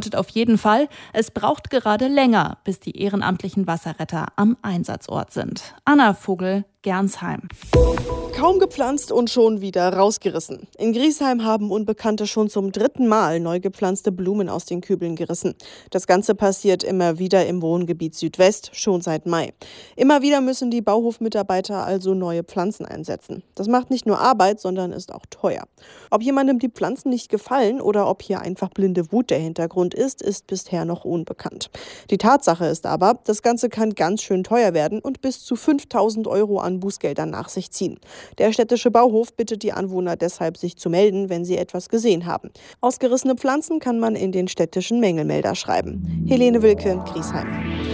bedeutet auf jeden Fall, es braucht gerade länger, bis die ehrenamtlichen Wasserretter am Einsatzort sind. Anna Vogel, Gernsheim. Kaum gepflanzt und schon wieder rausgerissen. In Griesheim haben Unbekannte schon zum 3. Mal neu gepflanzte Blumen aus den Kübeln gerissen. Das Ganze passiert immer wieder im Wohngebiet Südwest, schon seit Mai. Immer wieder müssen die Bauhofmitarbeiter also neue Pflanzen einsetzen. Das macht nicht nur Arbeit, sondern ist auch teuer. Ob jemandem die Pflanzen nicht gefallen oder ob hier einfach blinde Wut der Hintergrund ist bisher noch unbekannt. Die Tatsache ist aber, das Ganze kann ganz schön teuer werden und bis zu 5.000 Euro an Bußgeldern nach sich ziehen. Der städtische Bauhof bittet die Anwohner deshalb, sich zu melden, wenn sie etwas gesehen haben. Ausgerissene Pflanzen kann man in den städtischen Mängelmelder schreiben. Helene Wilke, Griesheim.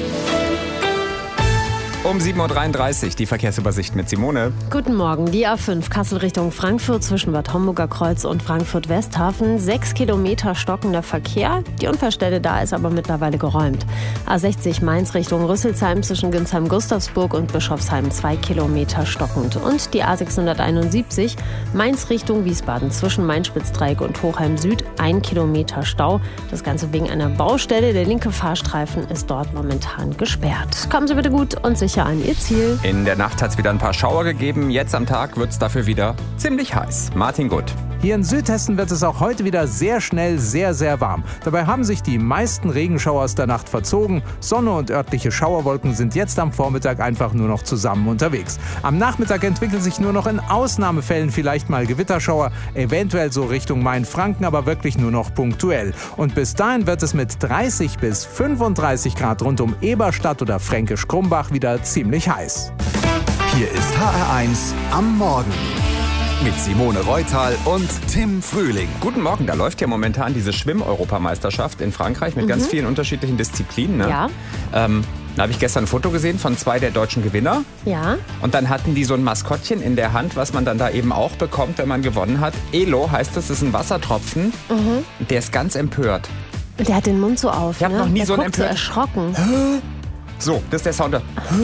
Um 7.33 Uhr die Verkehrsübersicht mit Simone. Guten Morgen. Die A5 Kassel Richtung Frankfurt zwischen Bad Homburger Kreuz und Frankfurt-Westhafen. 6 Kilometer stockender Verkehr. Die Unfallstelle da ist aber mittlerweile geräumt. A60 Mainz Richtung Rüsselsheim zwischen Günsheim-Gustavsburg und Bischofsheim 2 Kilometer stockend. Und die A671 Mainz Richtung Wiesbaden zwischen Main-Spitzdreieck und Hochheim Süd 1 Kilometer Stau. Das Ganze wegen einer Baustelle. Der linke Fahrstreifen ist dort momentan gesperrt. Kommen Sie bitte gut und sicher an Ihr Ziel. In der Nacht hat es wieder ein paar Schauer gegeben. Jetzt am Tag wird es dafür wieder ziemlich heiß. Martin Gutt. Hier in Südhessen wird es auch heute wieder sehr schnell sehr, sehr warm. Dabei haben sich die meisten Regenschauer aus der Nacht verzogen. Sonne und örtliche Schauerwolken sind jetzt am Vormittag einfach nur noch zusammen unterwegs. Am Nachmittag entwickeln sich nur noch in Ausnahmefällen vielleicht mal Gewitterschauer, eventuell so Richtung Main-Franken, aber wirklich nur noch punktuell. Und bis dahin wird es mit 30 bis 35 Grad rund um Eberstadt oder Fränkisch-Krumbach wieder ziemlich heiß. Hier ist HR1 am Morgen. Mit Simone Reutal und Tim Frühling. Guten Morgen, da läuft ja momentan diese Schwimm-Europameisterschaft in Frankreich mit ganz vielen unterschiedlichen Disziplinen. Ne? Ja. Da habe ich gestern ein Foto gesehen von 2 der deutschen Gewinner. Ja. Und dann hatten die so ein Maskottchen in der Hand, was man dann da eben auch bekommt, wenn man gewonnen hat. Elo heißt es, ist ein Wassertropfen. Der ist ganz empört. Der hat den Mund so auf. Ich habe noch nie so einen empört. So erschrocken. So, das ist der Sound.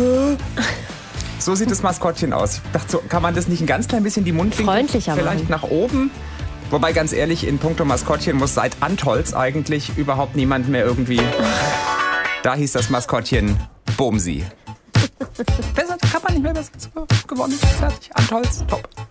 So sieht das Maskottchen aus. Ich dachte, so, kann man das nicht ein ganz klein bisschen die Mundwinkel freundlicher vielleicht machen. Nach oben? Wobei, ganz ehrlich, in puncto Maskottchen muss seit Antolz eigentlich überhaupt niemand mehr irgendwie... Da hieß das Maskottchen Bumsi. Besser kann man nicht mehr, besser gewonnen. Fertig. Antolz, top.